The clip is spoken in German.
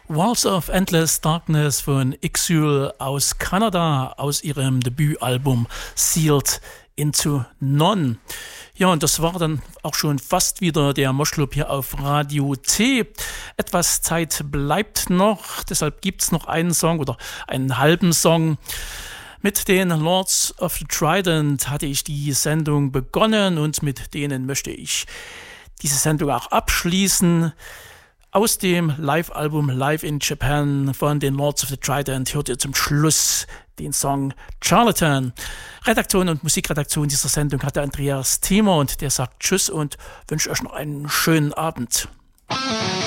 Walls of Endless Darkness von Exile aus Kanada, aus ihrem Debütalbum Sealed into None. Ja, und das war dann auch schon fast wieder der Moschclub hier auf Radio T. Etwas Zeit bleibt noch, deshalb gibt es noch einen Song oder einen halben Song. Mit den Lords of the Trident hatte ich die Sendung begonnen und mit denen möchte ich diese Sendung auch abschließen. Aus dem Live-Album Live in Japan von den Lords of the Trident hört ihr zum Schluss den Song Charlatan. Redaktion und Musikredaktion dieser Sendung hatte Andreas Thiemer und der sagt Tschüss und wünsche euch noch einen schönen Abend.